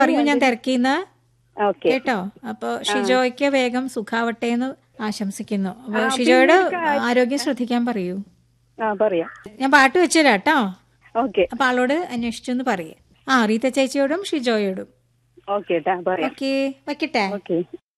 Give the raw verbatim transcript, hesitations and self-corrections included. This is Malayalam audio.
പറയൂ, ഞാൻ തിരക്കീന്ന് ഓക്കെ. കേട്ടോ. അപ്പൊ ഷിജോയ്ക്ക് വേഗം സുഖാവട്ടെ എന്ന് ആശംസിക്കുന്നു. അപ്പൊ ഷിജോയുടെ ആരോഗ്യം ശ്രദ്ധിക്കാൻ പറയൂ. ആ പറയാം. ഞാൻ പാട്ട് വെച്ചുതരാം കേട്ടോ. ഓക്കെ അപ്പൊ ആളോട് അന്വേഷിച്ചെന്ന് പറയേ. ആ റീത്ത ചേച്ചിയോടും ഷിജോയോടും. ഓക്കെ ട്ടാ പറയാം. ഓക്കെ, വയ്ക്കട്ടെ. ഓക്കെ.